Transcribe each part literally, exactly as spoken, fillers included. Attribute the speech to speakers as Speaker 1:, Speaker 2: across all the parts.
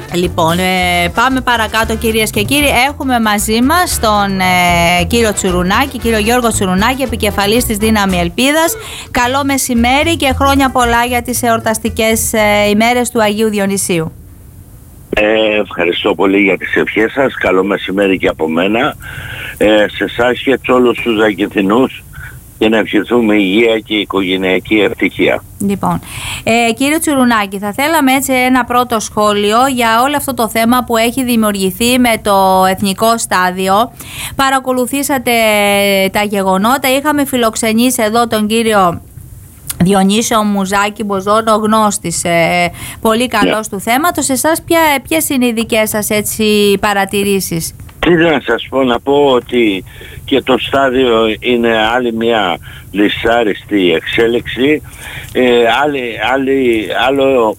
Speaker 1: Λοιπόν, ε, πάμε παρακάτω κυρίες και κύριοι. Έχουμε μαζί μας τον ε, κύριο Τσουρουνάκη, κύριο Γιώργο Τσουρουνάκη, επικεφαλής της Δύναμη Ελπίδας. Καλό μεσημέρι και χρόνια πολλά για τις εορταστικές ε, ημέρες του Αγίου Διονυσίου.
Speaker 2: Ε, ευχαριστώ πολύ για τις ευχές σας. Καλό μεσημέρι και από μένα. Ε, σε εσάς και σε όλους τους Αγιοθινούς, και να ευχηθούμε υγεία και οικογενειακή ευτυχία.
Speaker 1: Λοιπόν, ε, κύριε Τσουρουνάκη, θα θέλαμε έτσι ένα πρώτο σχόλιο για όλο αυτό το θέμα που έχει δημιουργηθεί με το Εθνικό Στάδιο. Παρακολουθήσατε τα γεγονότα, είχαμε φιλοξενήσει εδώ τον κύριο Διονύσιο Μουζάκη Μποζόνο, γνώστης, ε, πολύ καλός yeah. του θέματος. Εσάς ποια, ποιες είναι οι δικές σας έτσι παρατηρήσεις?
Speaker 2: Τι να σας πω, να πω ότι και το στάδιο είναι άλλη μια λυσάριστη εξέλιξη, ε, άλλη, άλλη, άλλο,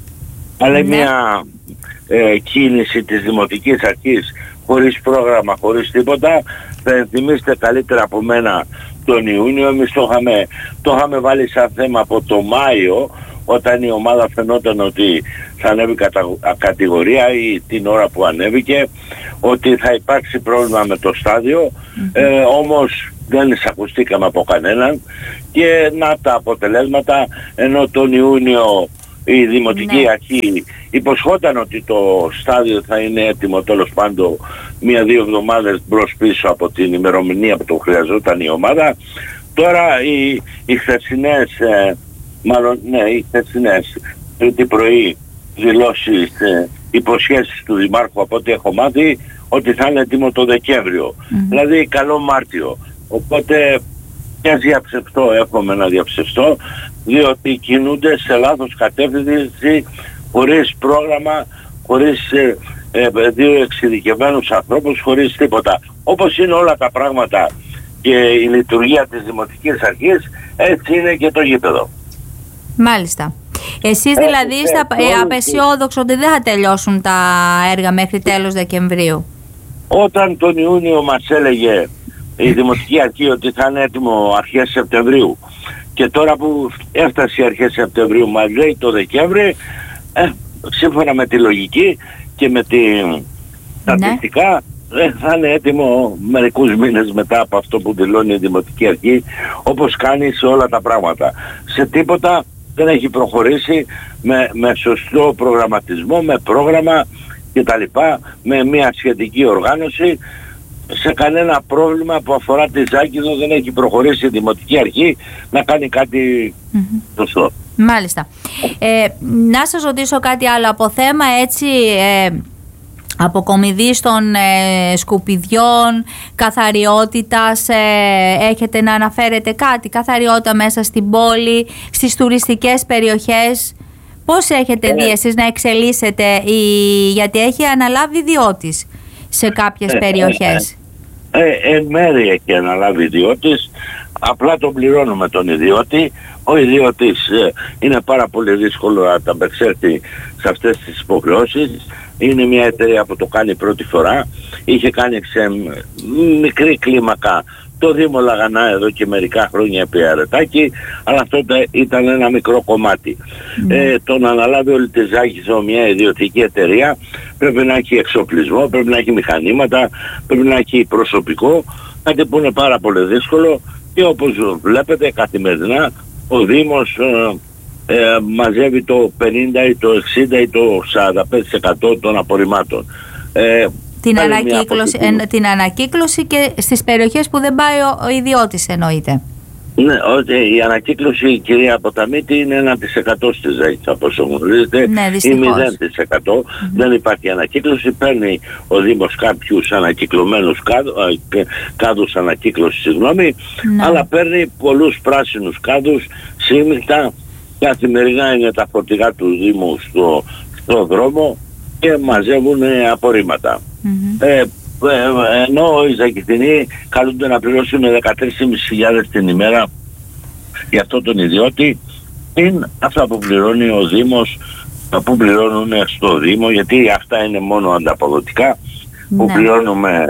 Speaker 2: άλλη ναι. μια ε, κίνηση της Δημοτικής Αρχής, χωρίς πρόγραμμα, χωρίς τίποτα. Θα ενθυμίστε καλύτερα από μένα τον Ιούνιο, εμείς το είχαμε, το είχαμε βάλει σαν θέμα από το Μάιο, όταν η ομάδα φαινόταν ότι θα ανέβει κατα... κατηγορία ή την ώρα που ανέβηκε, ότι θα υπάρξει πρόβλημα με το στάδιο, mm-hmm. ε, όμως δεν εισακουστήκαμε από κανέναν και να τα αποτελέσματα, ενώ τον Ιούνιο η Δημοτική ναι. Αρχή υποσχόταν ότι το στάδιο θα είναι έτοιμο τέλος πάντων μία-δύο εβδομάδες μπρος πίσω από την ημερομηνία που το χρειαζόταν η ομάδα. Τώρα οι, οι χθεσινές ε, μάλλον ναι, οι χθεσινές τρίτη πρωί δηλώσεις, ε, υποσχέσεις του Δημάρχου, από ό,τι έχω μάθει, ότι θα είναι έτοιμο το Δεκέμβριο. Mm-hmm. Δηλαδή καλό Μάρτιο. Οπότε και ας διαψευστώ, εύχομαι να διαψευστώ, διότι κινούνται σε λάθος κατεύθυνση, χωρίς πρόγραμμα, χωρίς ε, ε, δύο εξειδικευμένους ανθρώπους, χωρίς τίποτα. Όπως είναι όλα τα πράγματα και η λειτουργία της Δημοτικής Αρχής, έτσι είναι και το γήπεδο.
Speaker 1: Μάλιστα. Εσείς δηλαδή είστε ε, απεσιόδοξοι ότι δεν θα τελειώσουν τα έργα μέχρι τέλος Δεκεμβρίου?
Speaker 2: Όταν τον Ιούνιο μας έλεγε η Δημοτική Αρχή ότι θα είναι έτοιμο αρχές Σεπτεμβρίου, και τώρα που έφτασε οι αρχές Σεπτεμβρίου μας λέει το Δεκέμβρη, ε, σύμφωνα με τη λογική και με την στατιστικά, ναι. ε, θα είναι έτοιμο μερικούς μήνες μετά από αυτό που δηλώνει η Δημοτική Αρχή, όπως κάνει σε όλα τα πράγματα. Σε τίποτα δεν έχει προχωρήσει με, με σωστό προγραμματισμό, με πρόγραμμα κτλ, με μια σχετική οργάνωση. Σε κανένα πρόβλημα που αφορά τη Ζάκηδο δεν έχει προχωρήσει η Δημοτική Αρχή να κάνει κάτι mm-hmm. σωστό.
Speaker 1: Μάλιστα. Ε, να σας ρωτήσω κάτι άλλο από θέμα έτσι ε, αποκομιδής των ε, σκουπιδιών, καθαριότητας, ε, έχετε να αναφέρετε κάτι, καθαριότητα μέσα στην πόλη, στις τουριστικές περιοχές? Πώς έχετε ε, δει εσείς να εξελίσσετε, η, γιατί έχει αναλάβει ιδιώτης σε κάποιες ε, περιοχές?
Speaker 2: Ε, ε, ε, εν μέρει έχει αναλάβει ιδιώτης, απλά τον πληρώνουμε τον ιδιώτη. Ο ιδιώτης ε, είναι πάρα πολύ δύσκολο να ταμπεξέλθει σε αυτές τις υποχρεώσεις. Είναι μια εταιρεία που το κάνει πρώτη φορά. Είχε κάνει σε μικρή κλίμακα το Δήμο Λαγανά εδώ και μερικά χρόνια επί Αρετάκη, αλλά αυτό ήταν ένα μικρό κομμάτι. Mm. Ε, το να αναλάβει όλη τη Ζάκηδο μια ιδιωτική εταιρεία πρέπει να έχει εξοπλισμό, πρέπει να έχει μηχανήματα, πρέπει να έχει προσωπικό, κάτι που είναι πάρα πολύ δύσκολο, και όπως βλέπετε καθημερινά ο Δήμος ε, ε, μαζεύει το πενήντα ή το εξήντα ή το σαράντα πέντε τοις εκατό των απορριμμάτων. Ε,
Speaker 1: Την ανακύκλωση, ε, την ανακύκλωση και στις περιοχές που δεν πάει ο, ο ιδιώτης εννοείται.
Speaker 2: Ναι, ότι η ανακύκλωση, κυρία Ποταμίτη, είναι ένα τοις εκατό στη Ζάκηδο, όπως γνωρίζετε,
Speaker 1: ναι,
Speaker 2: ή μηδέν τοις εκατό. Mm-hmm. Δεν υπάρχει ανακύκλωση, παίρνει ο Δήμος κάποιους ανακυκλωμένους κάδους, κάδους ανακύκλωση, συγγνώμη, ναι. αλλά παίρνει πολλούς πράσινους κάδους, σύμμυχτα, καθημερινά είναι τα φορτηγά του Δήμου στο, στο δρόμο και μαζεύουν απορρίμματα. Mm-hmm. Ε, ενώ οι Ζακηθινοί καλούνται να πληρώσουν δεκατρείς χιλιάδες πεντακόσιες την ημέρα για αυτό τον ιδιώτη, είναι αυτά που πληρώνει ο Δήμος, που πληρώνουν στο Δήμο, γιατί αυτά είναι μόνο ανταποδοτικά, ναι. που πληρώνουμε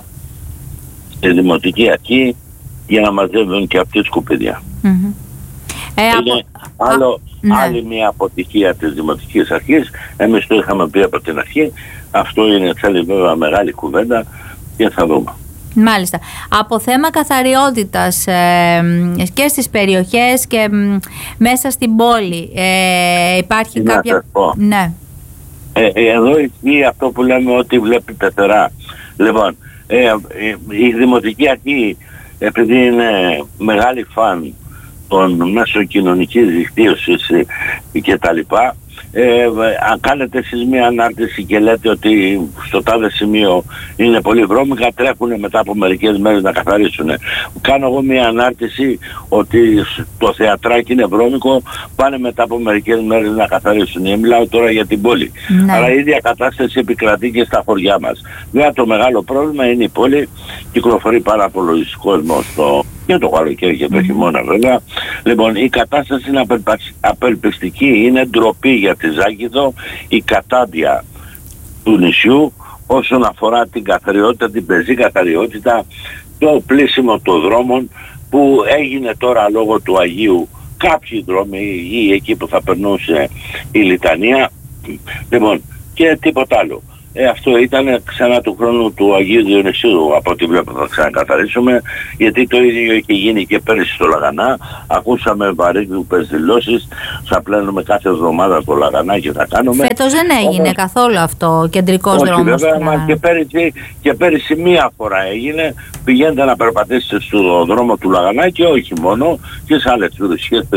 Speaker 2: στη Δημοτική Αρχή για να μαζεύουν και αυτοί σκουπίδια.
Speaker 1: Mm-hmm. Ε,
Speaker 2: είναι
Speaker 1: από...
Speaker 2: άλλο,
Speaker 1: Ναι.
Speaker 2: Άλλη μια αποτυχία της Δημοτικής Αρχής. Εμείς το είχαμε πει από την αρχή. Αυτό είναι, θέλει βέβαια μεγάλη κουβέντα και θα δούμε.
Speaker 1: Μάλιστα. Από θέμα καθαριότητας ε, και στις περιοχές και μ, μέσα στην πόλη ε, υπάρχει
Speaker 2: Να
Speaker 1: κάποια...
Speaker 2: σας πω.
Speaker 1: Ναι.
Speaker 2: Ε, εδώ ισχύει αυτό που λέμε ότι βλέπει πεθερά. Λοιπόν, ε, ε, η Δημοτική Αρχή, επειδή είναι μεγάλη φαν των μέσων κοινωνικής δικτύωσης και τα λοιπά, ε, αν κάνετε εσείς μια ανάρτηση και λέτε ότι στο τάδε σημείο είναι πολύ βρώμικα, τρέχουν μετά από μερικές μέρες να καθαρίσουν. Κάνω εγώ μια ανάρτηση ότι το θεατράκι είναι βρώμικο, πάνε μετά από μερικές μέρες να καθαρίσουν. Μιλάω τώρα για την πόλη.
Speaker 1: Ναι.
Speaker 2: Αλλά η ίδια κατάσταση επικρατεί και στα χωριά μας. Βέβαια το μεγάλο πρόβλημα είναι η πόλη, κυκλοφορεί πάρα πολλοί κόσμος στο... και το καλοκαίρι και το mm. χειμώνα βέβαια. Λοιπόν, η κατάσταση είναι απελπιστική, είναι ντροπή για τη Ζάκυνθο, η κατάντια του νησιού όσον αφορά την καθαριότητα, την πεζή καθαριότητα, το πλήσιμο των δρόμων που έγινε τώρα λόγω του Αγίου, κάποιοι δρόμοι ή εκεί που θα περνούσε η Λιτανία, λοιπόν, και τίποτα άλλο. Ε, αυτό ήταν ξανά του χρόνου του Αγίου Διονυσίου, από ό,τι βλέπω θα ξανακαθαρίσουμε, γιατί το ίδιο είχε γίνει και πέρυσι στο Λαγανά. Ακούσαμε βαρύγδουπες δηλώσεις, θα πλένουμε κάθε εβδομάδα στο Λαγανά και θα κάνουμε.
Speaker 1: Φέτος δεν έγινε Όμως... καθόλου αυτό κεντρικός
Speaker 2: όχι,
Speaker 1: δρόμος.
Speaker 2: Βέβαια, μα και, πέρυσι, και πέρυσι μία φορά έγινε, πηγαίνετε να περπατήσετε στο δρόμο του Λαγανά και όχι μόνο, και σε άλλες περιοχές.